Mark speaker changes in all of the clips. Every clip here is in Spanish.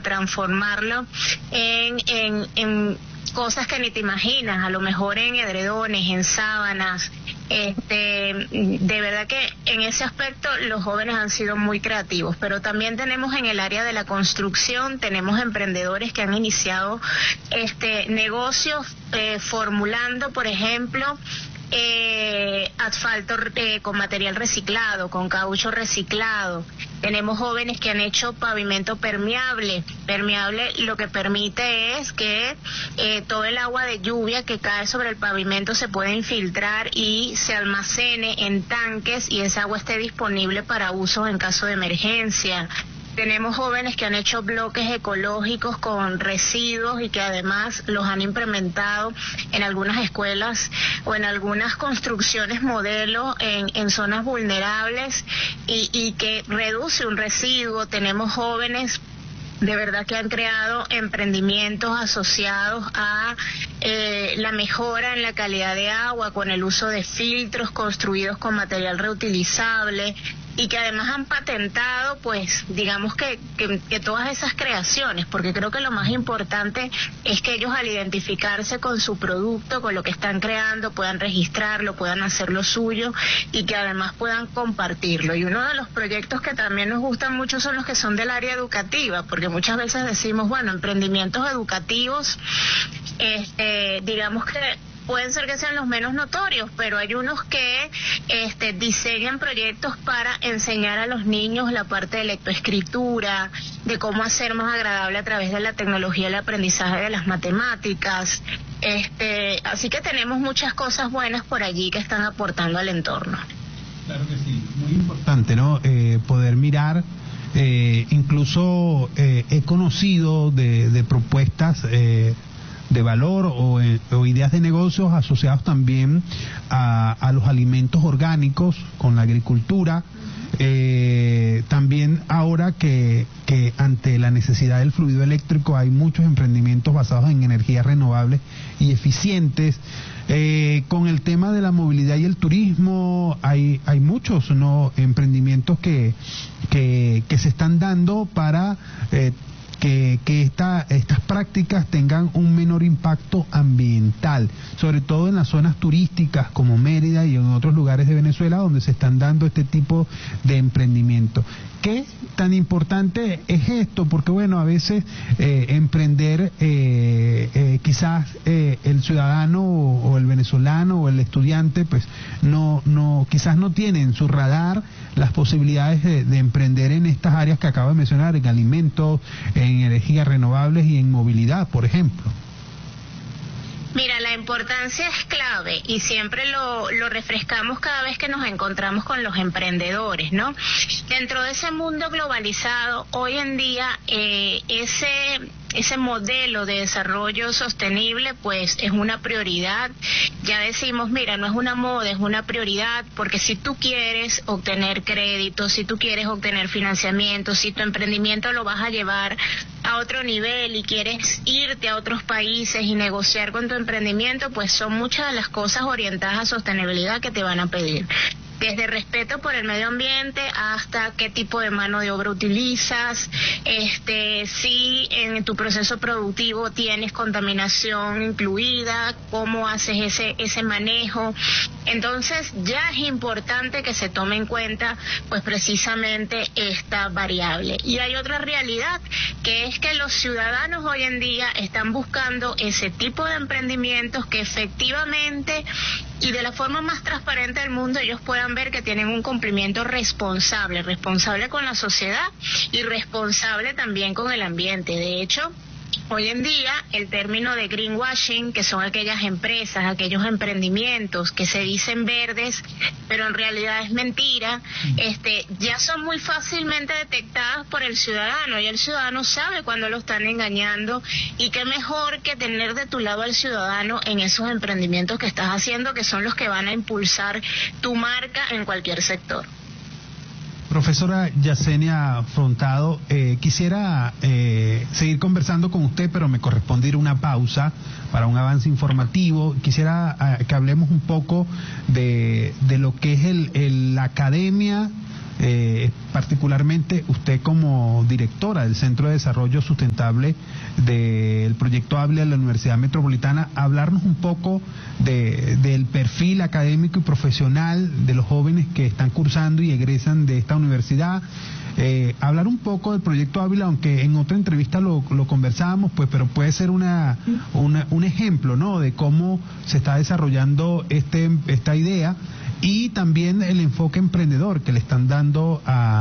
Speaker 1: transformarlo en cosas que ni te imaginas, a lo mejor en edredones, en sábanas. De verdad que en ese aspecto los jóvenes han sido muy creativos, pero también tenemos en el área de la construcción, tenemos emprendedores que han iniciado negocios formulando, por ejemplo, asfalto con material reciclado, con caucho reciclado. Tenemos jóvenes que han hecho pavimento permeable. Permeable lo que permite es que todo el agua de lluvia que cae sobre el pavimento se pueda infiltrar y se almacene en tanques y esa agua esté disponible para uso en caso de emergencia. Tenemos jóvenes que han hecho bloques ecológicos con residuos y que además los han implementado en algunas escuelas o en algunas construcciones modelo en zonas vulnerables y que reduce un residuo. Tenemos jóvenes de verdad que han creado emprendimientos asociados a la mejora en la calidad de agua con el uso de filtros construidos con material reutilizable y que además han patentado, pues, digamos que todas esas creaciones, porque creo que lo más importante es que ellos al identificarse con su producto, con lo que están creando, puedan registrarlo, puedan hacerlo suyo y que además puedan compartirlo. Y uno de los proyectos que también nos gustan mucho son los que son del área educativa, porque muchas veces decimos, bueno, emprendimientos educativos, digamos que pueden ser que sean los menos notorios, pero hay unos que diseñan proyectos para enseñar a los niños la parte de lectoescritura, de cómo hacer más agradable a través de la tecnología el aprendizaje de las matemáticas. Así que tenemos muchas cosas buenas por allí que están aportando al entorno.
Speaker 2: Claro que sí, muy importante, ¿no? Poder mirar, incluso he conocido de propuestas de valor o ideas de negocios asociados también a los alimentos orgánicos con la agricultura. También ahora que ante la necesidad del fluido eléctrico hay muchos emprendimientos basados en energías renovables y eficientes. Con el tema de la movilidad y el turismo hay muchos emprendimientos que se están dando para que estas prácticas tengan un menor impacto ambiental, sobre todo en las zonas turísticas como Mérida y en otros lugares de Venezuela donde se están dando este tipo de emprendimiento. ¿Qué tan importante es esto? Porque bueno, a veces emprender, quizás el ciudadano o el venezolano o el estudiante pues quizás no tiene en su radar las posibilidades de emprender en estas áreas que acabo de mencionar, en alimentos, en energías renovables y en movilidad, por ejemplo.
Speaker 1: Mira, la importancia es clave y siempre lo refrescamos cada vez que nos encontramos con los emprendedores, ¿no? Dentro de ese mundo globalizado, hoy en día ese modelo de desarrollo sostenible pues es una prioridad. Ya decimos, mira, no es una moda, es una prioridad, porque si tú quieres obtener crédito, si tú quieres obtener financiamiento, si tu emprendimiento lo vas a llevar a otro nivel y quieres irte a otros países y negociar con tu emprendimiento, pues son muchas de las cosas orientadas a sostenibilidad que te van a pedir. Desde respeto por el medio ambiente hasta qué tipo de mano de obra utilizas, si en tu proceso productivo tienes contaminación incluida, cómo haces ese manejo. Entonces ya es importante que se tome en cuenta pues precisamente esta variable. Y hay otra realidad, que es que los ciudadanos hoy en día están buscando ese tipo de emprendimientos que efectivamente y de la forma más transparente del mundo ellos puedan ver que tienen un cumplimiento responsable con la sociedad y responsable también con el ambiente. De hecho, hoy en día el término de greenwashing, que son aquellas empresas, aquellos emprendimientos que se dicen verdes, pero en realidad es mentira, ya son muy fácilmente detectadas por el ciudadano y el ciudadano sabe cuando lo están engañando, y qué mejor que tener de tu lado al ciudadano en esos emprendimientos que estás haciendo, que son los que van a impulsar tu marca en cualquier sector.
Speaker 2: Profesora Yesenia Frontado, quisiera seguir conversando con usted, pero me corresponde ir una pausa para un avance informativo. Quisiera que hablemos un poco de lo que es la academia particularmente usted como directora del Centro de Desarrollo Sustentable del Proyecto Ávila de la Universidad Metropolitana, hablarnos un poco del perfil académico y profesional de los jóvenes que están cursando y egresan de esta universidad. Hablar un poco del Proyecto Ávila, aunque en otra entrevista lo conversábamos, pues, pero puede ser un ejemplo, ¿no?, de cómo se está desarrollando esta idea, y también el enfoque emprendedor que le están dando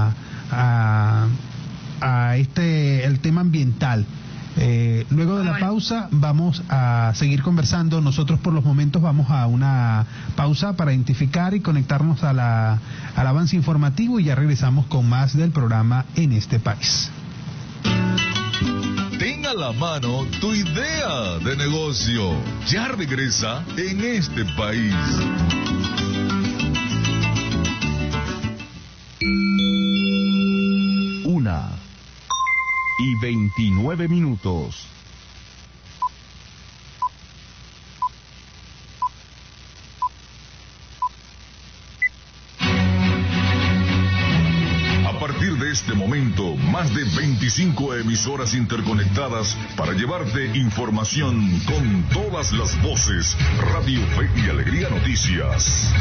Speaker 2: el tema ambiental. Luego de la pausa vamos a seguir conversando. Nosotros por los momentos vamos a una pausa para identificar y conectarnos al avance informativo, y ya regresamos con más del programa En este País.
Speaker 3: Ten a la mano tu idea de negocio. Ya regresa En este País.
Speaker 4: 1:29.
Speaker 3: A partir de este momento, más de 25 emisoras interconectadas para llevarte información con todas las voces. Radio Fe y Alegría Noticias.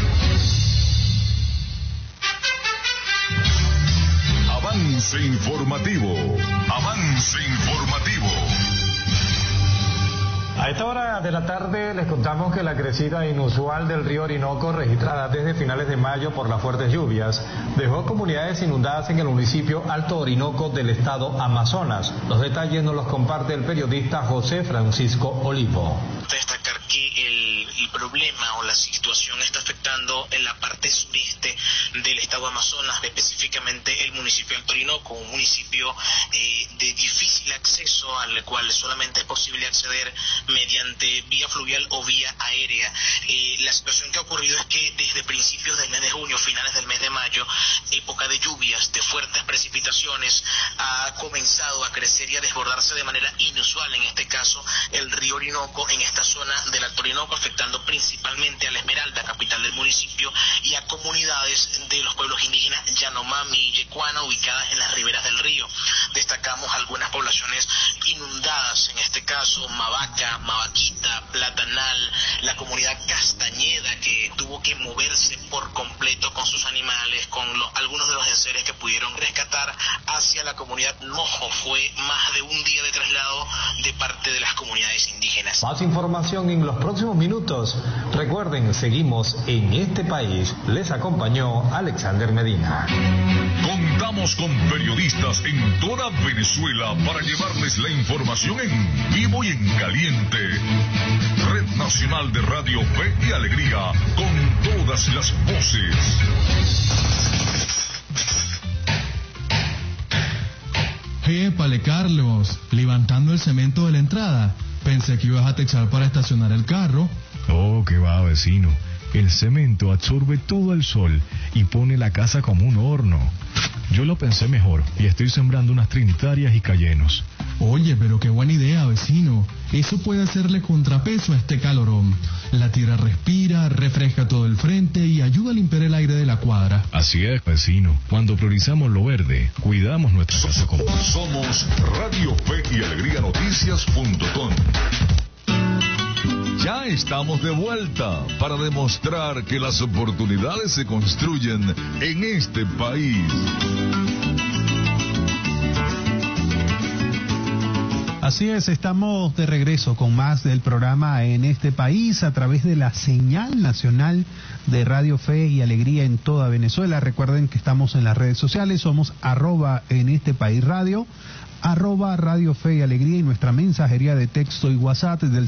Speaker 3: Avance informativo. Avance informativo.
Speaker 5: A esta hora de la tarde les contamos que la crecida inusual del río Orinoco, registrada desde finales de mayo por las fuertes lluvias, dejó comunidades inundadas en el municipio Alto Orinoco del estado Amazonas. Los detalles nos los comparte el periodista José Francisco Olivo.
Speaker 6: Destacar que el problema o la situación está afectando en la parte sureste del estado Amazonas, específicamente el municipio de Alto Orinoco, un municipio de difícil acceso, al cual solamente es posible acceder mediante vía fluvial o vía aérea. La situación que ha ocurrido es que desde principios del mes de junio, finales del mes de mayo, época de lluvias, de fuertes precipitaciones, ha comenzado a crecer y a desbordarse de manera inusual, en este caso el río Orinoco, en esta zona del Alto Orinoco, afectando principalmente a La Esmeralda, capital del municipio, y a comunidades de los pueblos indígenas Yanomami y Yecuana, ubicadas en las riberas del río. Destacamos algunas poblaciones inundadas, en este caso Mavaca, Mavaquita, Platanal, la comunidad Castañeda, que tuvo que moverse por completo con sus animales, con algunos de los enseres que pudieron rescatar hacia la comunidad Mojo. Fue más de un día de traslado de parte de las comunidades indígenas.
Speaker 5: Más información en los próximos minutos. Recuerden, seguimos En este País. Les acompañó Alexander Medina.
Speaker 3: Contamos con periodistas en toda Venezuela para llevarles la información en vivo y en caliente. Red Nacional de Radio Fe y Alegría, con todas las voces.
Speaker 7: Épale, Carlos, levantando el cemento de la entrada. Pensé que ibas a techar para estacionar el carro.
Speaker 8: Oh, qué va, vecino. El cemento absorbe todo el sol y pone la casa como un horno. Yo lo pensé mejor y estoy sembrando unas trinitarias y cayenos.
Speaker 7: Oye, pero qué buena idea, vecino. Eso puede hacerle contrapeso a este calorón. La tierra respira, refresca todo el frente y ayuda a limpiar el aire de la cuadra.
Speaker 8: Así es, vecino. Cuando priorizamos lo verde, cuidamos nuestra casa común.
Speaker 3: Somos Radio Fe y Alegría Noticias.com. Ya estamos de vuelta para demostrar que las oportunidades se construyen en este país.
Speaker 2: Así es, estamos de regreso con más del programa En este País a través de la señal nacional de Radio Fe y Alegría en toda Venezuela. Recuerden que estamos en las redes sociales, somos @enestepaisradio, @Radio Fe y Alegría, y nuestra mensajería de texto y WhatsApp es del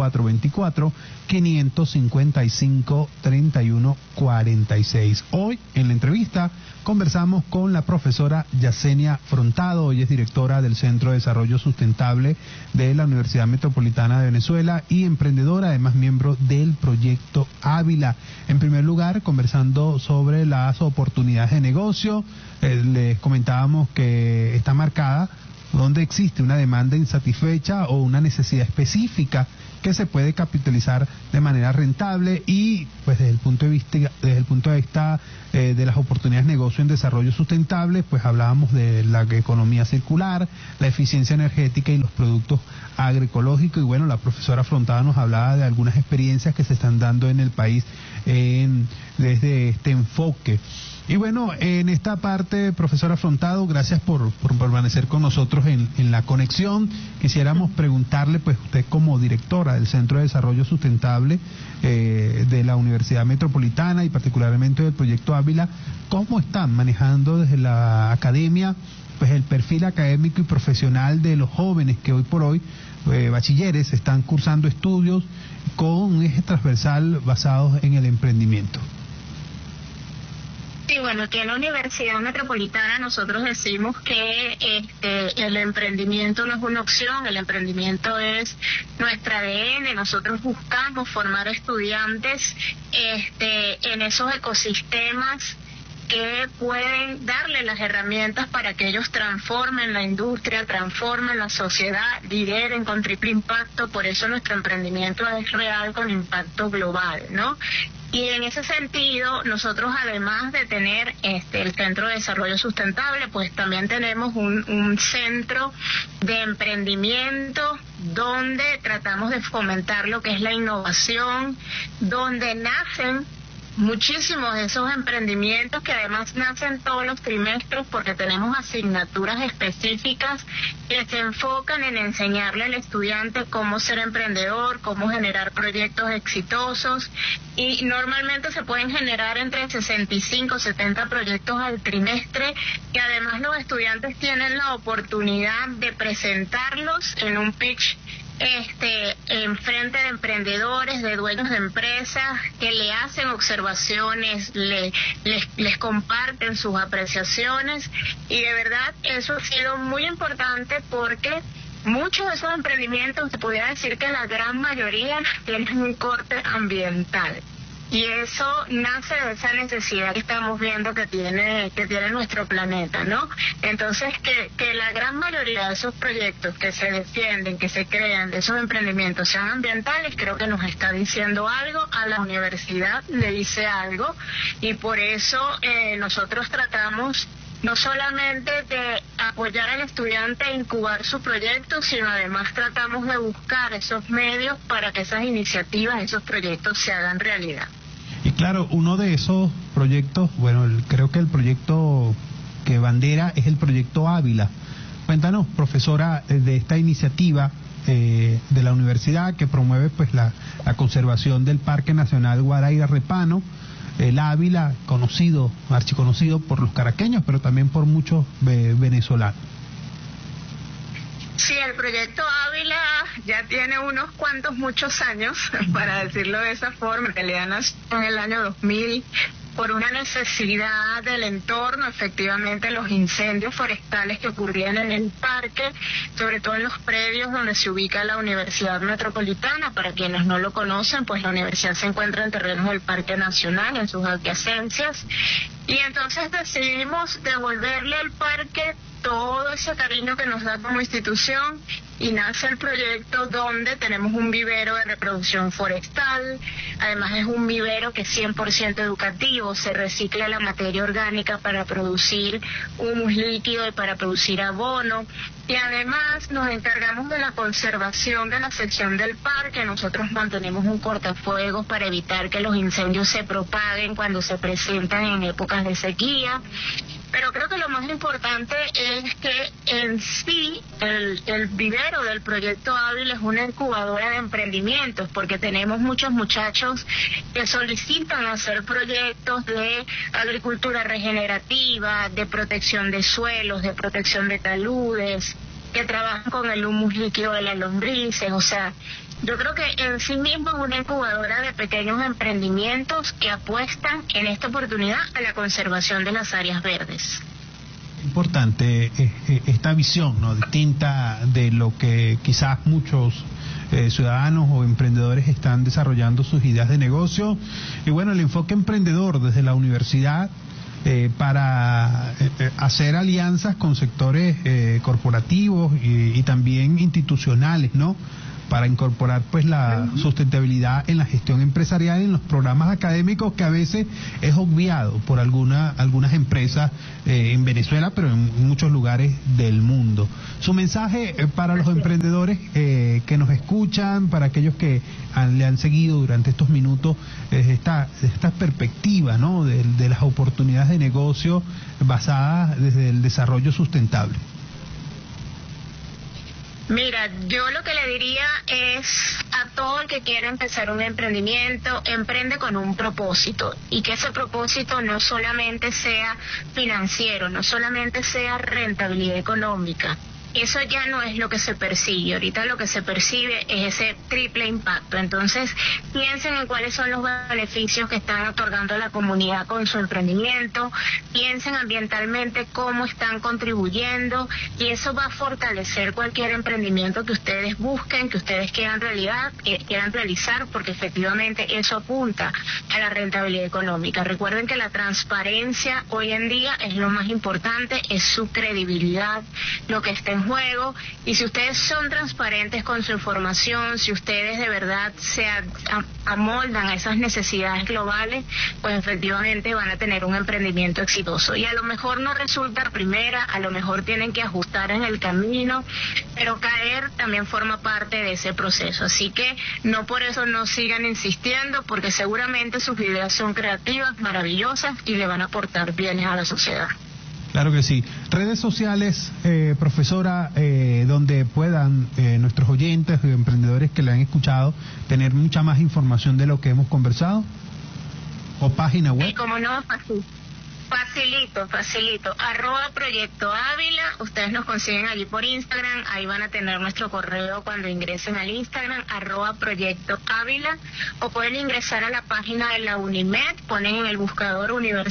Speaker 2: 0424-555-3146. Hoy en la entrevista conversamos con la profesora Yesenia Frontado. Ella es directora del Centro de Desarrollo Sustentable de la Universidad Metropolitana de Venezuela y emprendedora, además miembro del Proyecto Ávila. En primer lugar, conversando sobre las oportunidades de negocio, les comentábamos que está marcada donde existe una demanda insatisfecha o una necesidad específica que se puede capitalizar de manera rentable, y pues desde el punto de vista de las oportunidades de negocio en desarrollo sustentable, pues hablábamos de la economía circular, la eficiencia energética y los productos agroecológicos. Y bueno, la profesora Afrontada nos hablaba de algunas experiencias que se están dando en el país desde este enfoque. Y bueno, en esta parte, profesora Afrontado, gracias por permanecer con nosotros en la conexión. Quisiéramos preguntarle, pues usted como directora del Centro de Desarrollo Sustentable de la Universidad Metropolitana y particularmente del Proyecto Ávila, ¿cómo están manejando desde la academia pues el perfil académico y profesional de los jóvenes que hoy por hoy, bachilleres, están cursando estudios con un eje transversal basados en el emprendimiento?
Speaker 1: Sí, bueno, aquí en la Universidad Metropolitana nosotros decimos que el emprendimiento no es una opción, el emprendimiento es nuestra ADN. Nosotros buscamos formar estudiantes en esos ecosistemas que pueden darle las herramientas para que ellos transformen la industria, transformen la sociedad, lideren con triple impacto. Por eso nuestro emprendimiento es real, con impacto global, ¿no? Y en ese sentido, nosotros además de tener el Centro de Desarrollo Sustentable, pues también tenemos un centro de emprendimiento donde tratamos de fomentar lo que es la innovación, donde nacen muchísimos de esos emprendimientos, que además nacen todos los trimestres porque tenemos asignaturas específicas que se enfocan en enseñarle al estudiante cómo ser emprendedor, cómo generar proyectos exitosos, y normalmente se pueden generar entre 65 y 70 proyectos al trimestre, que además los estudiantes tienen la oportunidad de presentarlos en un pitch en frente de emprendedores, de dueños de empresas, que le hacen observaciones, les comparten sus apreciaciones, y de verdad eso ha sido muy importante porque muchos de esos emprendimientos, se pudiera decir que la gran mayoría, tienen un corte ambiental. Y eso nace de esa necesidad que estamos viendo que tiene nuestro planeta, ¿no? Entonces, que la gran mayoría de esos proyectos que se defienden, que se crean, de esos emprendimientos sean ambientales, creo que nos está diciendo algo, a la universidad le dice algo, y por eso nosotros tratamos no solamente de apoyar al estudiante a incubar su proyecto, sino además tratamos de buscar esos medios para que esas iniciativas, esos proyectos se hagan realidad.
Speaker 2: Y claro, uno de esos proyectos, bueno, creo que el proyecto que bandera es el proyecto Ávila. Cuéntanos, profesora, de esta iniciativa de la universidad que promueve pues la conservación del Parque Nacional Guaraíra Repano, el Ávila, archiconocido por los caraqueños, pero también por muchos venezolanos.
Speaker 1: Sí, el proyecto Ávila ya tiene muchos años, para decirlo de esa forma. En realidad nació en el año 2000 por una necesidad del entorno, efectivamente los incendios forestales que ocurrían en el parque, sobre todo en los predios donde se ubica la Universidad Metropolitana. Para quienes no lo conocen, pues la universidad se encuentra en terrenos del Parque Nacional, en sus adyacencias, y entonces decidimos devolverle al parque todo ese cariño que nos da como institución, y nace el proyecto donde tenemos un vivero de reproducción forestal. Además es un vivero que es 100% educativo, se recicla la materia orgánica para producir humus líquido y para producir abono, y además nos encargamos de la conservación de la sección del parque. Nosotros mantenemos un cortafuegos para evitar que los incendios se propaguen cuando se presentan en épocas de sequía. Pero creo que lo más importante es que en sí el vivero del proyecto Ávila es una incubadora de emprendimientos, porque tenemos muchos muchachos que solicitan hacer proyectos de agricultura regenerativa, de protección de suelos, de protección de taludes, que trabajan con el humus líquido de las lombrices. O sea, yo creo que en sí mismo es una incubadora de pequeños emprendimientos que apuestan en esta oportunidad a la conservación de las áreas verdes.
Speaker 2: Importante esta visión, ¿no?, distinta de lo que quizás muchos ciudadanos o emprendedores están desarrollando sus ideas de negocio. Y bueno, el enfoque emprendedor desde la universidad para hacer alianzas con sectores corporativos y también institucionales, ¿no? Para incorporar pues la sustentabilidad en la gestión empresarial, en los programas académicos, que a veces es obviado por algunas empresas en Venezuela, pero en muchos lugares del mundo. Su mensaje para los emprendedores que nos escuchan, para aquellos que le han seguido durante estos minutos, esta perspectiva, ¿no? de las oportunidades de negocio basadas desde el desarrollo sustentable.
Speaker 1: Mira, yo lo que le diría es a todo el que quiera empezar un emprendimiento, emprende con un propósito, y que ese propósito no solamente sea financiero, no solamente sea rentabilidad económica. Eso ya no es lo que se persigue. Ahorita lo que se percibe es ese triple impacto. Entonces, piensen en cuáles son los beneficios que están otorgando a la comunidad con su emprendimiento, piensen ambientalmente cómo están contribuyendo, y eso va a fortalecer cualquier emprendimiento que ustedes busquen, que ustedes quieran realizar, porque efectivamente eso apunta a la rentabilidad económica. Recuerden que la transparencia hoy en día es lo más importante, es su credibilidad lo que está en juego, y si ustedes son transparentes con su información, si ustedes de verdad se amoldan a esas necesidades globales, pues efectivamente van a tener un emprendimiento exitoso. Y a lo mejor no resulta a primera, a lo mejor tienen que ajustar en el camino, pero caer también forma parte de ese proceso. Así que no por eso no sigan insistiendo, porque seguramente sus ideas son creativas, maravillosas, y le van a aportar bienes a la sociedad.
Speaker 2: Claro que sí. Redes sociales, profesora, donde puedan nuestros oyentes, emprendedores que le han escuchado, tener mucha más información de lo que hemos conversado, o página web.
Speaker 1: Como no, facilito. @Proyecto Ávila. Ustedes nos consiguen allí por Instagram. Ahí van a tener nuestro correo cuando ingresen al Instagram, @Proyecto Ávila. O pueden ingresar a la página de la UNIMED, ponen en el buscador Universidad